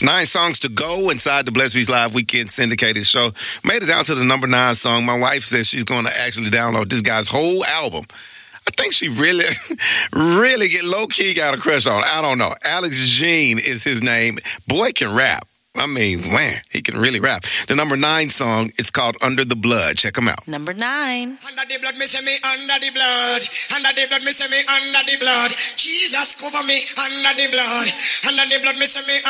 9 songs to go inside the Blessed Beats Live Weekend syndicated show. Made it down to the number 9 song. My wife says she's going to actually download this guy's whole album. I think she really get low-key got a crush on. I don't know. Alex Jean is his name. Boy can rap. I mean, man, he can really rap. The number 9 song, it's called Under the Blood. Check him out. Number 9. Under the blood, me say me under the blood. Under the blood, me say me under the blood. Jesus cover me under the blood. Under the blood, me say me